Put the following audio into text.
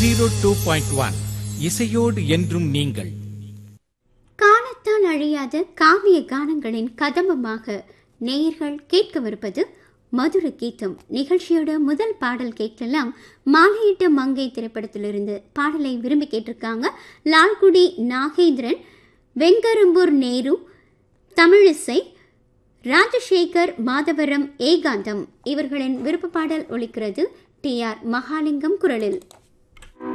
102.1 இசையோடு என்றும் நீங்கள். காலத்தால் அழியாத காவிய கானங்களின் கதம்பமாக நேயர்கள் கேட்கவிருப்பது மதுர கீதம். நிகழ்ச்சியோட முதல் பாடல் கேட்கலாம். மாலையிட்ட மங்கை திரைப்படத்திலிருந்து பாடலை விரும்பி கேட்டிருக்காங்க லால்குடி நாகேந்திரன், வெண்கரும்பூர் நேரு, தமிழிசை, ராஜசேகர், மாதவரம் ஏகாந்தம் இவர்களின் விருப்ப பாடல் ஒலிக்கிறது. டி.ஆர். மகாலிங்கம் குரலில்.